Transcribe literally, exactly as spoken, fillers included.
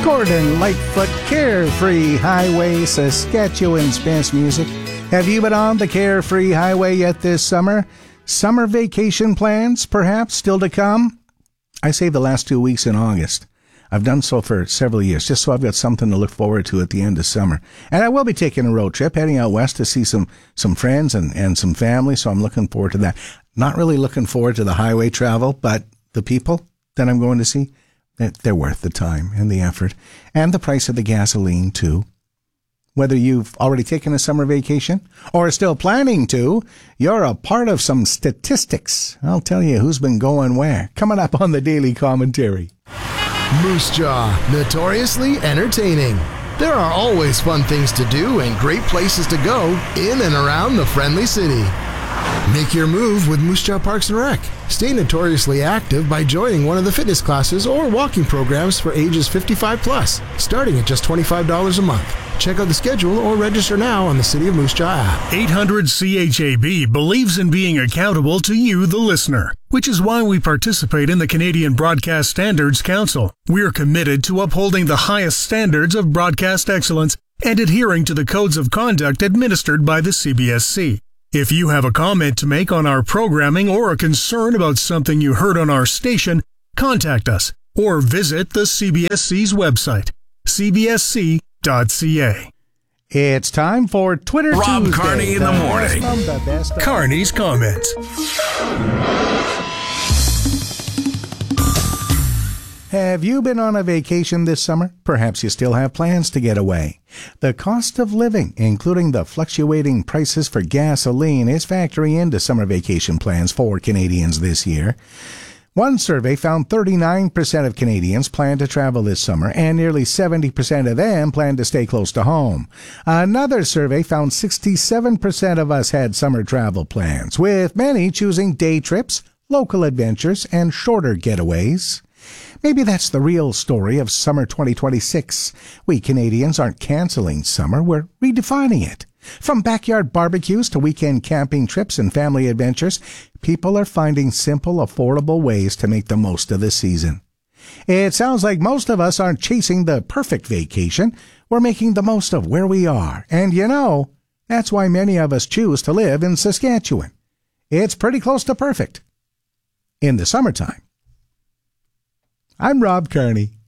Gordon Lightfoot, Carefree Highway, Saskatchewan's best music. Have you been on the Carefree Highway yet this summer? Summer vacation plans, perhaps, still to come? I saved the last two weeks in August. I've done so for several years, just so I've got something to look forward to at the end of summer. And I will be taking a road trip, heading out west to see some, some friends and, and some family, so I'm looking forward to that. Not really looking forward to the highway travel, but the people that I'm going to see, they're worth the time and the effort. And the price of the gasoline, too. Whether you've already taken a summer vacation or are still planning to, you're a part of some statistics. I'll tell you who's been going where. Coming up on the Daily Commentary. Moose Jaw, notoriously entertaining. There are always fun things to do and great places to go in and around the friendly city. Make your move with Moose Jaw Parks and Rec. Stay notoriously active by joining one of the fitness classes or walking programs for ages fifty-five plus, starting at just twenty-five dollars a month. Check out the schedule or register now on the City of Moose Jaw app. eight hundred C H A B believes in being accountable to you, the listener, which is why we participate in the Canadian Broadcast Standards Council. We're committed to upholding the highest standards of broadcast excellence and adhering to the codes of conduct administered by the C B S C. If you have a comment to make on our programming or a concern about something you heard on our station, contact us or visit the C B S C's website, c b s c dot c a. It's time for Twitter Rob Tuesday. Carney in the morning. Carney's comments. Have you been on a vacation this summer? Perhaps you still have plans to get away. The cost of living, including the fluctuating prices for gasoline, is factoring into summer vacation plans for Canadians this year. One survey found thirty-nine percent of Canadians plan to travel this summer, and nearly seventy percent of them plan to stay close to home. Another survey found sixty-seven percent of us had summer travel plans, with many choosing day trips, local adventures, and shorter getaways. Maybe that's the real story of summer twenty twenty-six. We Canadians aren't canceling summer, we're redefining it. From backyard barbecues to weekend camping trips and family adventures, people are finding simple, affordable ways to make the most of the season. It sounds like most of us aren't chasing the perfect vacation. We're making the most of where we are. And you know, that's why many of us choose to live in Saskatchewan. It's pretty close to perfect in the summertime. I'm Rob Carney.